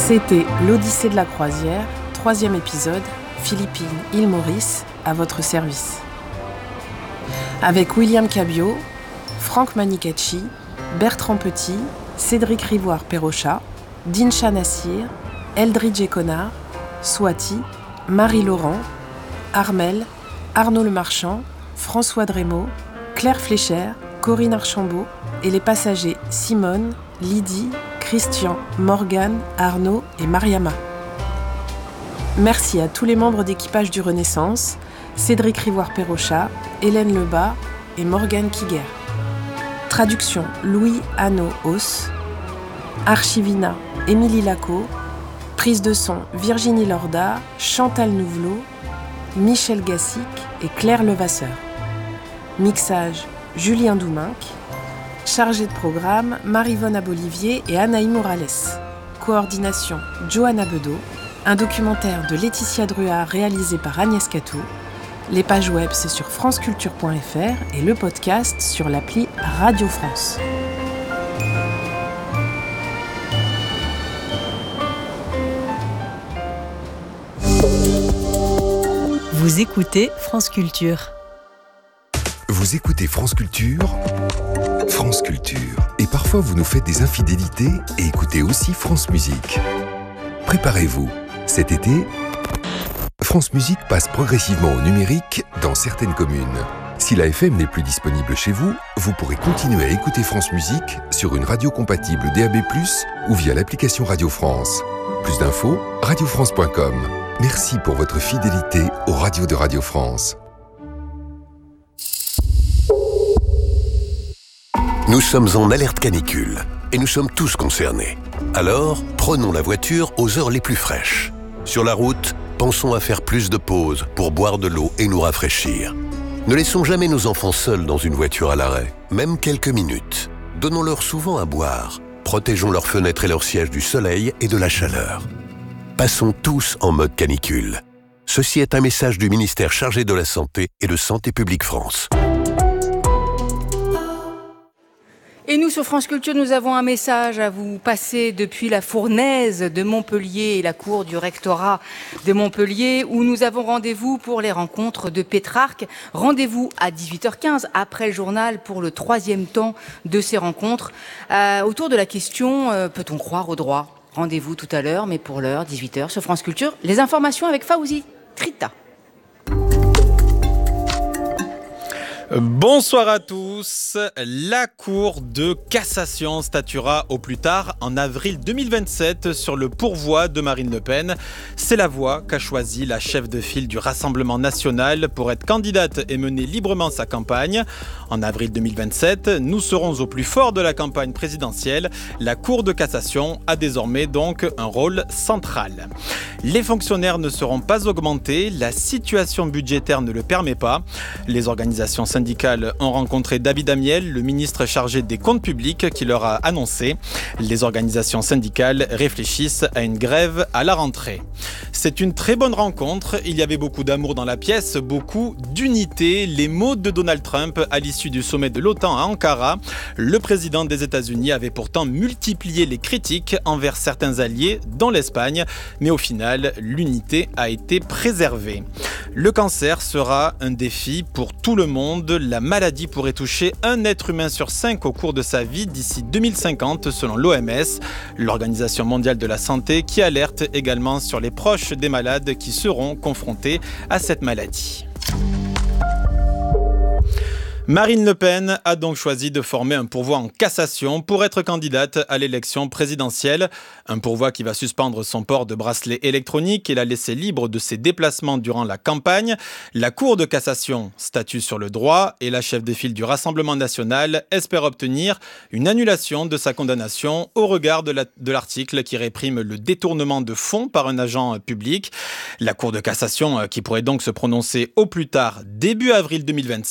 C'était l'Odyssée de la croisière, 3e épisode, Philippines, île Maurice, à votre service. Avec William Cabio, Franck Manicacci, Bertrand Petit, Cédric Rivoire-Perrochat, Dinsha Nassir, Eldridge Econard, Swati, Marie Laurent, Armel, Arnaud Lemarchand, François Drémaud, Claire Fléchère, Corinne Archambault et les passagers Simone, Lydie, Christian, Morgane, Arnaud et Mariama. Merci à tous les membres d'équipage du Renaissance, Cédric Rivoire-Perrochat, Hélène Lebas et Morgane Kiguer. Traduction Louis Hanno Hauss. Archivina Émilie Lacot. Prise de son Virginie Lorda, Chantal Nouvelot, Michel Gassic et Claire Levasseur. Mixage Julien Douminc. Chargée de programme Marie-Vonne Abolivier et Anaï Morales. Coordination Johanna Bedeau. Un documentaire de Laetitia Druard réalisé par Agnès Catou. Les pages web, c'est sur franceculture.fr et le podcast sur l'appli Radio France. Vous écoutez France Culture. Vous écoutez France Culture, France Culture. Et parfois vous nous faites des infidélités et écoutez aussi France Musique. Préparez-vous, cet été, France Musique passe progressivement au numérique dans certaines communes. Si la FM n'est plus disponible chez vous, vous pourrez continuer à écouter France Musique sur une radio compatible DAB+, ou via l'application Radio France. Plus d'infos, radiofrance.com. Merci pour votre fidélité aux radios de Radio France. Nous sommes en alerte canicule et nous sommes tous concernés. Alors, prenons la voiture aux heures les plus fraîches. Sur la route, pensons à faire plus de pauses pour boire de l'eau et nous rafraîchir. Ne laissons jamais nos enfants seuls dans une voiture à l'arrêt, même quelques minutes. Donnons-leur souvent à boire. Protégeons leurs fenêtres et leurs sièges du soleil et de la chaleur. Passons tous en mode canicule. Ceci est un message du ministère chargé de la Santé et de Santé publique France. Et nous, sur France Culture, nous avons un message à vous passer depuis la Fournaise de Montpellier et la cour du rectorat de Montpellier, où nous avons rendez-vous pour les rencontres de Pétrarque. Rendez-vous à 18h15, après le journal, pour le 3e temps de ces rencontres, autour de la question « Peut-on croire au droit ?» Rendez-vous tout à l'heure, mais pour l'heure, 18h, sur France Culture. Les informations avec Fawzi Trita. Bonsoir à tous. La Cour de cassation statuera au plus tard en avril 2027 sur le pourvoi de Marine Le Pen. C'est la voie qu'a choisie la chef de file du Rassemblement national pour être candidate et mener librement sa campagne. En avril 2027, nous serons au plus fort de la campagne présidentielle. La Cour de cassation a désormais donc un rôle central. Les fonctionnaires ne seront pas augmentés. La situation budgétaire ne le permet pas. Les organisations syndicales ont rencontré David Amiel, le ministre chargé des comptes publics, qui leur a annoncé. Les organisations syndicales réfléchissent à une grève à la rentrée. C'est une très bonne rencontre. Il y avait beaucoup d'amour dans la pièce, beaucoup d'unité. Les mots de Donald Trump à l'issue du sommet de l'OTAN à Ankara. Le président des États-Unis avait pourtant multiplié les critiques envers certains alliés, dont l'Espagne. Mais au final, l'unité a été préservée. Le cancer sera un défi pour tout le monde. La maladie pourrait toucher un être humain sur 5 au cours de sa vie d'ici 2050 selon l'OMS, l'Organisation mondiale de la santé, qui alerte également sur les proches des malades qui seront confrontés à cette maladie. Marine Le Pen a donc choisi de former un pourvoi en cassation pour être candidate à l'élection présidentielle. Un pourvoi qui va suspendre son port de bracelet électronique et la laisser libre de ses déplacements durant la campagne. La Cour de cassation statue sur le droit et la chef de file du Rassemblement national espère obtenir une annulation de sa condamnation au regard de l'article qui réprime le détournement de fonds par un agent public. La Cour de cassation qui pourrait donc se prononcer au plus tard début avril 2025